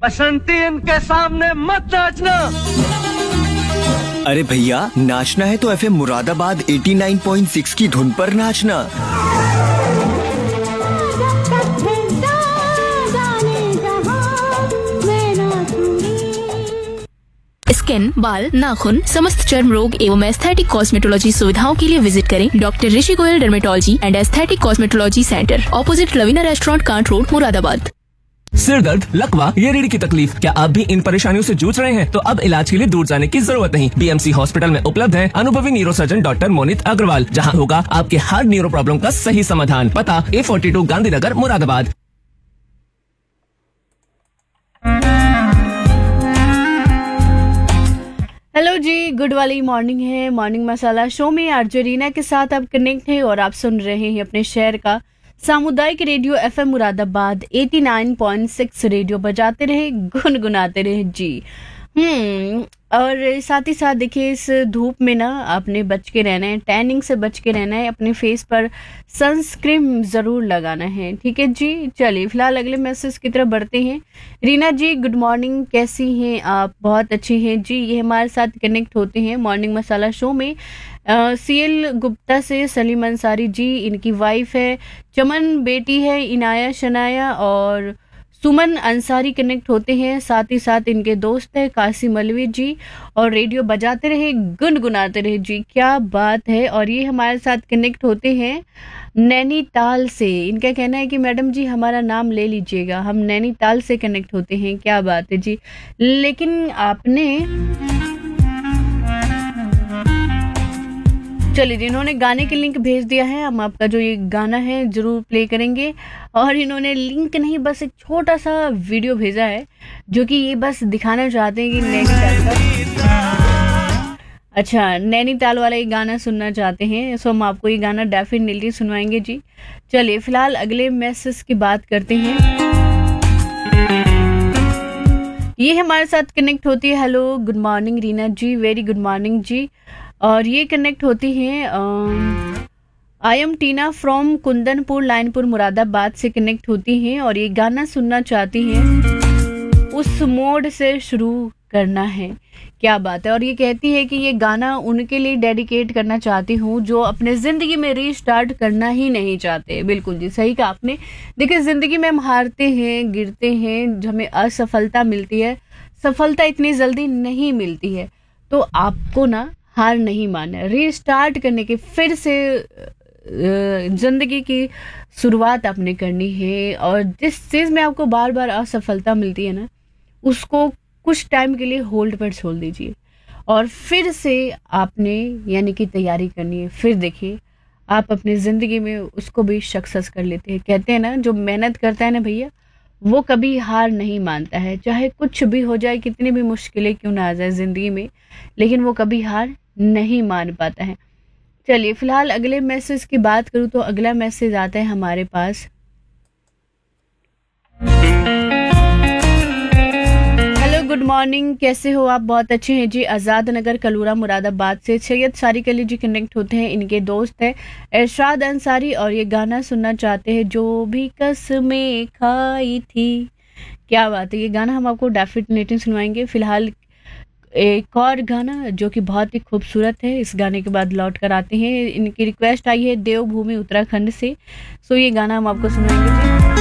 बसंती इनके सामने मत नाचना। अरे भैया, नाचना है तो एफएम मुरादाबाद 89.6 की धुन पर नाचना। स्किन, बाल, नाखून, समस्त चर्म रोग एवं एस्थेटिक कॉस्मेटोलॉजी सुविधाओं के लिए विजिट करें doctor Rishi Goyal dermatology and aesthetic cosmetology centre, opposite Lavina restaurant, can't road, Moradabad. सिर दर्द, लकवा या रीढ़ की तकलीफ, क्या आप भी इन परेशानियों से जूझ रहे हैं? तो अब इलाज के लिए दूर जाने की जरूरत नहीं। बीएमसी हॉस्पिटल में उपलब्ध है अनुभवी न्यूरोसर्जन डॉक्टर मोनित अग्रवाल, जहां होगा आपके हर न्यूरो प्रॉब्लम का सही समाधान। पता A42 गांधीनगर, मुरादाबाद। हेलो जी, गुड वाली मॉर्निंग है। मॉर्निंग मसाला शो में आरजे रीना के साथ आप कनेक्ट हैं और आप सुन रहे हैं अपने शहर का सामुदायिक रेडियो एफएम मुरादाबाद 89.6। रेडियो बजाते रहे, गुनगुनाते रहे जी। और साथ ही साथ देखिए, इस धूप में ना आपने बच के रहना है, टैनिंग से बच के रहना है, अपने फेस पर सनस्क्रीन ज़रूर लगाना है, ठीक है जी। चलिए फिलहाल अगले मैसेज की तरफ बढ़ते हैं। रीना जी गुड मॉर्निंग, कैसी हैं आप? बहुत अच्छी हैं जी। ये हमारे साथ कनेक्ट होते हैं मॉर्निंग मसाला शो में सीएल गुप्ता से सलीम अंसारी जी, इनकी वाइफ है चमन, बेटी है इनाया शनाया और सुमन अंसारी कनेक्ट होते हैं। साथ ही साथ इनके दोस्त है कासिम अलवी जी। और रेडियो बजाते रहे, गुनगुनाते रहे जी, क्या बात है। और ये हमारे साथ कनेक्ट होते हैं नैनीताल से। इनका कहना है कि मैडम जी हमारा नाम ले लीजिएगा, हम नैनीताल से कनेक्ट होते हैं। क्या बात है जी। लेकिन आपने चलिए जी, इन्होंने गाने के लिंक भेज दिया है, हम आपका जो ये गाना है जरूर प्ले करेंगे। और इन्होंने लिंक नहीं, बस एक छोटा सा वीडियो भेजा है जो कि ये बस दिखाना चाहते हैं कि नैनीताल का, अच्छा नैनीताल वाला ये गाना सुनना चाहते हैं। सो हम आपको ये गाना डेफिनेटली सुनवाएंगे जी। चलिए फिलहाल अगले मैसेज की बात करते हैं। ये हमारे साथ कनेक्ट होती है। हेलो गुड मॉर्निंग रीना जी, वेरी गुड मॉर्निंग जी। और ये कनेक्ट होती हैं I am Tina from Kundanpur लाइनपुर Moradabad से कनेक्ट होती हैं और ये गाना सुनना चाहती हैं, उस मोड से शुरू करना है। क्या बात है। और ये कहती है कि ये गाना उनके लिए डेडिकेट करना चाहती हूँ जो अपने ज़िंदगी में रीस्टार्ट करना ही नहीं चाहते। बिल्कुल जी, सही कहा आपने। देखिए, ज़िंदगी में हम हारते हैं, गिरते हैं, हमें असफलता मिलती है, सफलता इतनी जल्दी नहीं मिलती है। तो आपको ना हार नहीं मानना, रीस्टार्ट करने के, फिर से जिंदगी की शुरुआत आपने करनी है। और जिस चीज़ में आपको बार बार असफलता मिलती है ना, उसको कुछ टाइम के लिए होल्ड पर छोड़ दीजिए और फिर से आपने यानी कि तैयारी करनी है। फिर देखिए आप अपनी ज़िंदगी में उसको भी सक्सेस कर लेते हैं। कहते हैं ना, जो मेहनत करता है ना भैया, वो कभी हार नहीं मानता है, चाहे कुछ भी हो जाए, कितनी भी मुश्किलें क्यों ना आ जाए ज़िंदगी में, लेकिन वो कभी हार नहीं मान पाता है। चलिए फिलहाल अगले मैसेज की बात करूं तो अगला मैसेज आता है हमारे पास। हेलो गुड मॉर्निंग, कैसे हो आप? बहुत अच्छे हैं जी। आज़ाद नगर कलूरा मुरादाबाद से सैयद सारिक अली जी कनेक्ट होते हैं, इनके दोस्त हैं इरशाद अंसारी और ये गाना सुनना चाहते हैं, जो भी कसमें खाई थी। क्या बात है, ये गाना हम आपको डेफिनेटली सुनवाएंगे। फिलहाल एक और गाना जो कि बहुत ही खूबसूरत है, इस गाने के बाद लौट कर आते हैं। इनकी रिक्वेस्ट आई है देवभूमि उत्तराखंड से, सो ये गाना हम आपको सुनाएंगे जी।